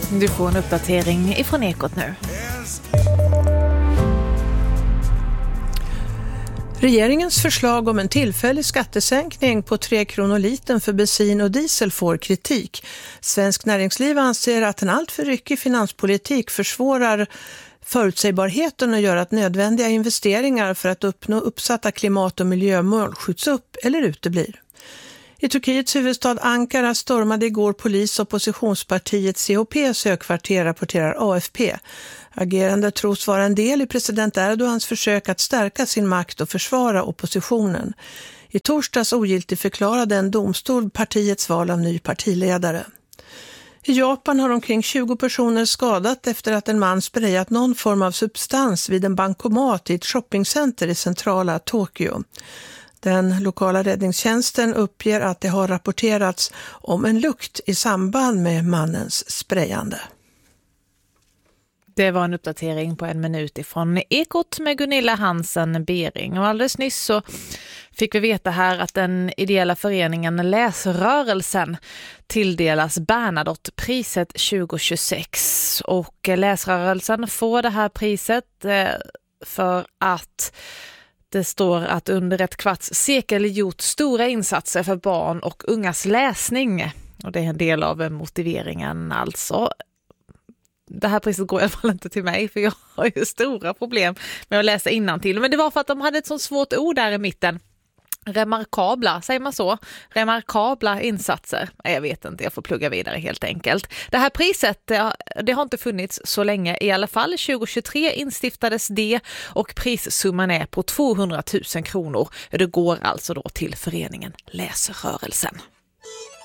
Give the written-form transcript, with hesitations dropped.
Du får en uppdatering ifrån Ekot nu. Regeringens förslag om en tillfällig skattesänkning på 3 kronor litern för bensin och diesel får kritik. Svensk näringsliv anser att en alltför ryckig finanspolitik försvårar förutsägbarheten och gör att nödvändiga investeringar för att uppnå uppsatta klimat- och miljömål skjuts upp eller uteblir. I Turkiets huvudstad Ankara stormade igår polis oppositionspartiet CHPs högkvarter, rapporterar AFP. Agerandet tros vara en del i president Erdogans försök att stärka sin makt och försvara oppositionen. I torsdags ogiltigförklarade en domstol partiets val av ny partiledare. I Japan har omkring 20 personer skadat efter att en man sprayat någon form av substans vid en bankomat i ett shoppingcenter i centrala Tokyo. Den lokala räddningstjänsten uppger att det har rapporterats om en lukt i samband med mannens sprayande. Det var en uppdatering på 1 minut ifrån Ekot med Gunilla Hansen Bering. Och alldeles nyss så fick vi veta här att den ideella föreningen Läsrörelsen tilldelas Bernadotte-priset 2026. Och Läsrörelsen får det här priset för att det står att under ett kvarts sekel gjort stora insatser för barn och ungas läsning. Och det är en del av motiveringen alltså. Det här priset går i alla fall inte till mig, för jag har ju stora problem med att läsa innantill. Men det var för att de hade ett så svårt ord där i mitten. Remarkabla, säger man så? Remarkabla insatser. Jag vet inte, jag får plugga vidare helt enkelt. Det här priset, det har inte funnits så länge. I alla fall 2023 instiftades det och prissumman är på 200 000 kronor. Det går alltså då till föreningen Läsrörelsen.